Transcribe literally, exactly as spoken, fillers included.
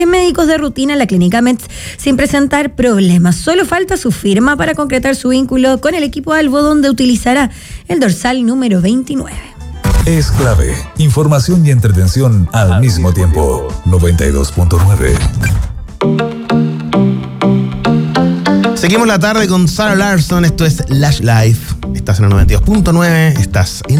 médicos de rutina en la Clínica Mets sin presentar problemas. Solo falta su firma para concretar su vínculo con el equipo Albo, donde utilizará el dorsal número veintinueve. Es clave, información y entretención al, al mismo tiempo. tiempo. noventa y dos punto nueve. Seguimos la tarde con Sarah Larsson. Esto es Lash Life. Estás en el noventa y dos punto nueve. Estás en